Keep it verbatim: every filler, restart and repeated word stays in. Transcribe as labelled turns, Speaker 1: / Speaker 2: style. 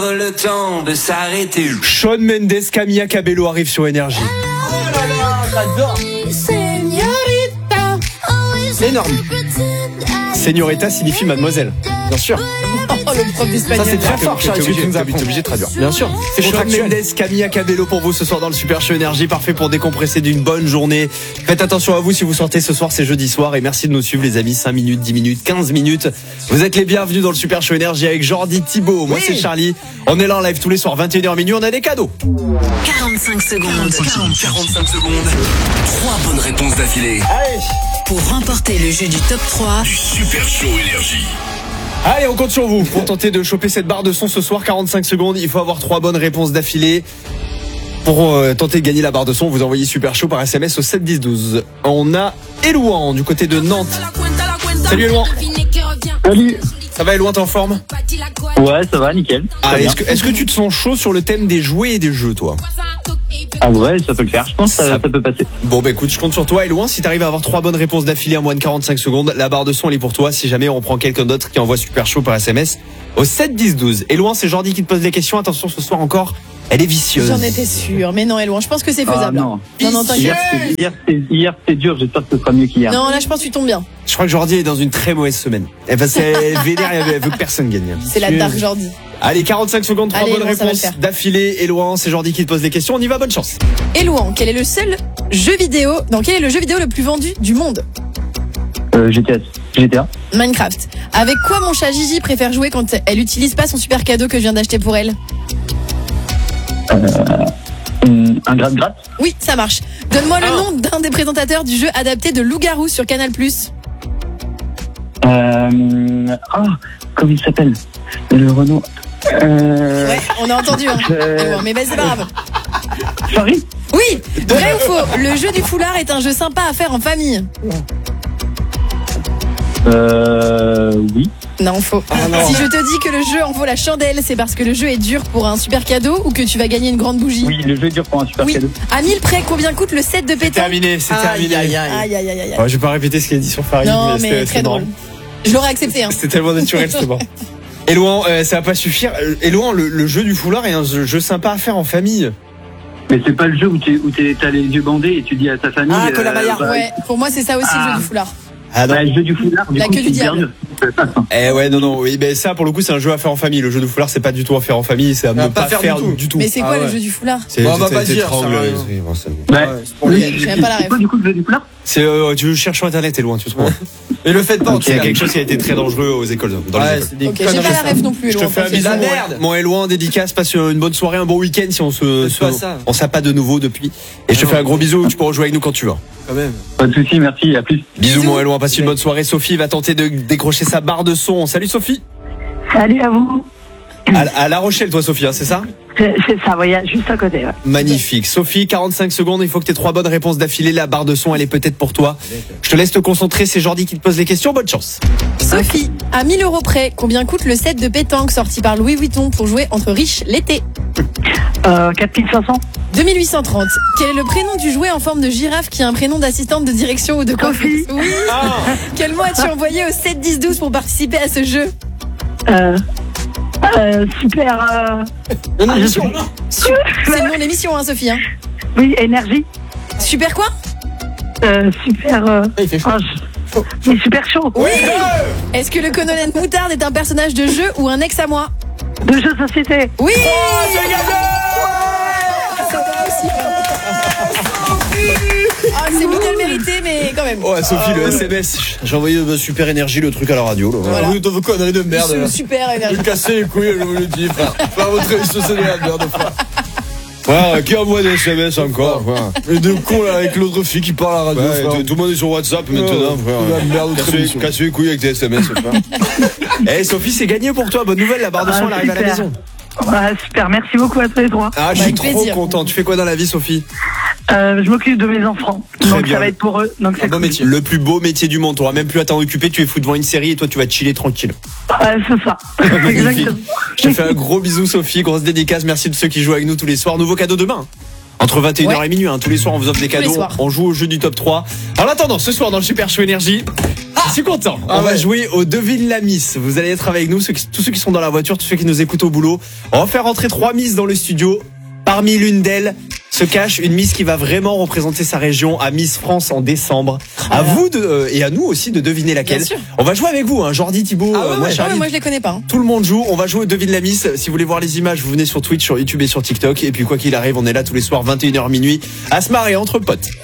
Speaker 1: Le temps de s'arrêter.
Speaker 2: Shawn Mendes, Camilla Cabello arrive sur Énergie.
Speaker 3: Oh là là, j'adore.
Speaker 2: Énorme. Señorita signifie mademoiselle, bien sûr.
Speaker 3: Oh, le prof d'espagnol.
Speaker 2: Ça c'est très fort, Charles,
Speaker 4: T'es
Speaker 2: tu nous as
Speaker 4: obligé,
Speaker 2: obligé de traduire. Bien sûr. C'est Shawn Mendes, Camilla Cabello pour vous ce soir dans le Super Show Énergie, parfait pour décompresser d'une bonne journée. Faites attention à vous si vous sortez ce soir, c'est jeudi soir et merci de nous suivre les amis, cinq minutes, dix minutes, quinze minutes. Vous êtes les bienvenus dans le Super Show Énergie avec Jordi, Thibaut, moi oui. C'est Charlie. On est là en live tous les soirs, vingt et une heures minuit, on a des cadeaux.
Speaker 5: quarante-cinq secondes.
Speaker 1: quarante-cinq secondes. Trois bonnes réponses d'affilée.
Speaker 2: Allez.
Speaker 5: Pour remporter le jeu du top trois
Speaker 1: du Super Show Énergie.
Speaker 2: Allez, on compte sur vous pour tenter de choper cette barre de son ce soir. quarante-cinq secondes, il faut avoir trois bonnes réponses d'affilée. Pour euh, tenter de gagner la barre de son, vous envoyez Super Show par S M S au sept dix douze. On a Elouan du côté de Nantes. Salut Elouan.
Speaker 6: Salut.
Speaker 2: Ça va Elouan, t'es en forme?
Speaker 6: Ouais, ça va, nickel.
Speaker 2: Ah, est-ce que, est-ce que tu te sens chaud sur le thème des jouets et des jeux, toi?
Speaker 6: Ah ouais, ça peut le faire, je pense que ça,
Speaker 2: ça...
Speaker 6: ça peut passer.
Speaker 2: Bon bah écoute, je compte sur toi Elouan, si t'arrives à avoir trois bonnes réponses d'affilée en moins de quarante-cinq secondes, la barre de son elle est pour toi. Si jamais on prend quelqu'un d'autre qui envoie Super Show par S M S au sept dix douze. Elouan, c'est Jordi qui te pose des questions, attention ce soir encore, elle est vicieuse.
Speaker 3: J'en étais sûre, mais non Elouan, je pense que c'est faisable.
Speaker 6: Ah, non,
Speaker 3: non, non
Speaker 6: hier, c'est, hier, c'est, hier c'est dur, j'espère que ce sera mieux qu'hier.
Speaker 3: Non, là je pense que tu tombes bien.
Speaker 2: Je crois que Jordi est dans une très mauvaise semaine. Elle va elle vénère, elle veut que personne gagne.
Speaker 3: C'est la dark Jordi.
Speaker 2: Allez, quarante-cinq secondes, trois
Speaker 3: Allez,
Speaker 2: bonnes
Speaker 3: Elouan,
Speaker 2: réponses d'affilée. Elouan, c'est Jordi qui te pose des questions, on y va, bonne chance.
Speaker 3: Elouan, quel est le seul jeu vidéo, donc quel est le jeu vidéo le plus vendu du monde?
Speaker 6: Euh, G T A. G T A.
Speaker 3: Minecraft. Avec quoi mon chat Gigi préfère jouer quand elle utilise pas son super cadeau que je viens d'acheter pour elle?
Speaker 6: Euh, un gratte-gratte.
Speaker 3: Oui, ça marche. Donne-moi le nom d'un des présentateurs du jeu adapté de Loup-garou sur Canal+.
Speaker 6: Euh... Ah, comment il s'appelle? Le Renault. Euh...
Speaker 3: Ouais, on a entendu, hein.
Speaker 6: Euh...
Speaker 3: Mais bah, c'est pas grave.
Speaker 6: Sorry.
Speaker 3: Oui, vrai ou faux? Le jeu du foulard est un jeu sympa à faire en famille.
Speaker 6: Euh... Oui.
Speaker 3: Non, faux.
Speaker 2: Ah, non.
Speaker 3: Si je te dis que le jeu en vaut la chandelle, c'est parce que le jeu est dur pour un super cadeau ou que tu vas gagner une grande bougie?
Speaker 6: Oui, le jeu est dur pour un super
Speaker 3: oui.
Speaker 6: cadeau.
Speaker 3: À mille près, combien coûte le set de pétanque?
Speaker 2: Terminé, c'est terminé.
Speaker 3: Aïe, aïe, aïe, aïe, aïe.
Speaker 2: Ouais, je vais pas répéter ce qu'il a dit sur Farid,
Speaker 3: non,
Speaker 2: mais,
Speaker 3: mais
Speaker 2: c'était,
Speaker 3: très drôle. Je l'aurais accepté, hein.
Speaker 2: C'était tellement naturel, c'était bon. Elouan, euh, ça va pas suffire. Elouan, le, le jeu du foulard est un jeu, jeu sympa à faire en famille.
Speaker 6: Mais c'est pas le jeu où tu où t'as les yeux bandés et tu dis à ta famille.
Speaker 2: Ah, Colabaya.
Speaker 6: Euh, bah,
Speaker 3: ouais, pour moi c'est ça aussi
Speaker 6: ah.
Speaker 3: le jeu du foulard.
Speaker 2: Ah non.
Speaker 6: Bah, le jeu du foulard, du
Speaker 3: La
Speaker 6: coup,
Speaker 3: queue du diable.
Speaker 2: Eh ouais, non, non, oui, ben ça, pour le coup, c'est un jeu à faire en famille. Le jeu du foulard, c'est pas du tout à faire en famille, c'est à ne pas, pas faire, faire du, tout. du tout.
Speaker 3: Mais c'est quoi
Speaker 2: ah ouais.
Speaker 3: le jeu du foulard?
Speaker 2: C'est,
Speaker 4: bon, on va pas dire, ça,
Speaker 6: ouais,
Speaker 3: oui, j'ai même pas la ref.
Speaker 6: C'est quoi du coup le jeu du foulard?
Speaker 2: C'est, euh, tu cherches sur internet, t'es loin, tu trouves.
Speaker 4: Mais le faites pas,
Speaker 2: okay, il y a quelque chose qui a été très dangereux aux écoles. Dans
Speaker 4: ouais,
Speaker 2: les
Speaker 4: c'est des
Speaker 3: ok, j'ai pas la ref non plus.
Speaker 2: Je te fais un bisou, mon Elouan, dédicace, passe une bonne soirée, un bon week-end si on se, se on s'appelle pas de nouveau depuis. Et je te fais un gros bisou, tu peux rejouer avec nous quand tu veux.
Speaker 4: Quand même.
Speaker 6: Pas de soucis, merci, à plus.
Speaker 2: Bisous, mon Elouan, passe une bonne soirée. Sophie va tenter de décrocher sa barre de son. Salut Sophie.
Speaker 7: Salut à vous.
Speaker 2: À, à La Rochelle, toi, Sophie, hein, c'est ça?
Speaker 7: C'est, c'est ça, oui, juste à côté. Ouais.
Speaker 2: Magnifique. Sophie, quarante-cinq secondes, il faut que tu aies trois bonnes réponses d'affilée. La barre de son, elle est peut-être pour toi. Je te laisse te concentrer, c'est Jordi qui te pose les questions. Bonne chance.
Speaker 3: Sophie, à mille euros près, combien coûte le set de pétanque sorti par Louis Vuitton pour jouer entre riches l'été?
Speaker 7: euh, quatre mille cinq cents.
Speaker 3: deux mille huit cent trente. Quel est le prénom du jouet en forme de girafe qui a un prénom d'assistante de direction ou de coiffeuse? Oui. Ah. Quel mot as-tu envoyé au sept dix douze pour participer à ce jeu?
Speaker 7: Euh... Euh, super. Euh...
Speaker 3: Non, non, émission, non. Super. C'est le nom de l'émission, hein, Sophie. Hein.
Speaker 7: Oui, énergie.
Speaker 3: Super quoi?
Speaker 7: euh, Super. Euh...
Speaker 4: Il fait chaud.
Speaker 7: Oh, je... super chaud.
Speaker 3: Oui. Est-ce que le colonel Moutarde est un personnage de jeu ou un ex à moi?
Speaker 7: De jeu de société.
Speaker 3: Oui.
Speaker 4: Oh, j'ai gagné.
Speaker 3: Ah, c'est mignonne mérité, mais quand même.
Speaker 2: Oh, Sophie, le S M S. J'ai envoyé de Super Énergie le truc à la radio. Là.
Speaker 4: Voilà. Oui, t'en veux quoi, connerie de merde.
Speaker 3: C'est super énergie.
Speaker 4: Vous cassez les couilles, je vous le dis, frère. Faire votre émission, c'est de la merde, frère.
Speaker 2: Ouais, qui envoie des S M S encore, frère?
Speaker 4: Et de con là avec l'autre fille qui parle à la radio,
Speaker 2: ouais,
Speaker 4: frère.
Speaker 2: Tout, tout le monde est sur WhatsApp maintenant, frère.
Speaker 4: La merde,
Speaker 2: casse, casse les couilles avec tes S M S, frère. Eh, hey, Sophie, c'est gagné pour toi. Bonne nouvelle, la barre de son, elle arrive à la maison.
Speaker 7: Ouais, super, merci beaucoup à tous les trois.
Speaker 2: Ah, je suis trop plaisir. content. Tu fais quoi dans la vie, Sophie?
Speaker 7: euh, Je m'occupe de mes enfants. Très donc bien. Ça va être pour eux. Donc c'est
Speaker 2: beau
Speaker 7: cool.
Speaker 2: métier. Le plus beau métier du monde. Tu n'auras même plus à t'en occuper. Tu es fou devant une série et toi, tu vas chiller tranquille.
Speaker 7: Ouais, c'est ça. Exactement.
Speaker 2: Je te fais un gros bisou, Sophie. Grosse dédicace. Merci de ceux qui jouent avec nous tous les soirs. Nouveau cadeau demain. Entre vingt et une heures ouais. et minuit. Hein. Tous les soirs, on vous offre des cadeaux. On joue au jeu du top trois. En attendant, ce soir, dans le Super Show Énergie. Ah, Je suis content.
Speaker 4: Ah
Speaker 2: On va
Speaker 4: ouais.
Speaker 2: jouer au Devine la Miss. Vous allez être avec nous, ceux qui- tous ceux qui sont dans la voiture, tous ceux qui nous écoutent au boulot. On va faire rentrer trois Miss dans le studio. Parmi l'une d'elles se cache une Miss qui va vraiment représenter sa région à Miss France en décembre. À vous de, euh, et à nous aussi de deviner laquelle.
Speaker 3: Bien sûr.
Speaker 2: On va jouer avec vous, hein. Jordi, Thibaut,
Speaker 4: Ah ouais,
Speaker 2: euh, moi,
Speaker 4: ouais.
Speaker 3: Ah
Speaker 2: Charlie.
Speaker 3: ouais, moi je les connais pas. hein.
Speaker 2: Tout le monde joue. On va jouer au Devine la Miss. Si vous voulez voir les images, vous venez sur Twitch, sur YouTube et sur TikTok. Et puis quoi qu'il arrive, on est là tous les soirs vingt et une heures minuit à se marrer entre potes.